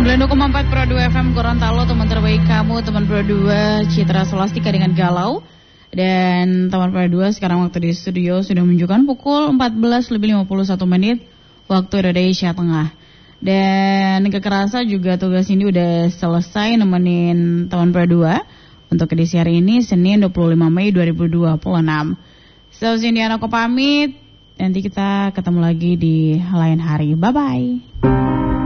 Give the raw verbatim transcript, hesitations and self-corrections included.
sembilan puluh koma empat Pro dua F M Gorontalo, teman terbaik kamu, teman Pro dua Citra Solastika dengan Galau. Dan teman Pro dua sekarang waktu di studio sudah menunjukkan pukul empat belas lebih lima puluh satu menit waktu Indonesia Tengah. Dan Kekerasa juga tugas ini udah selesai nemenin teman Pro dua untuk edisi hari ini Senin dua puluh lima Mei dua ribu dua puluh enam. So, Sindiana aku pamit. Nanti kita ketemu lagi di lain hari. Bye-bye.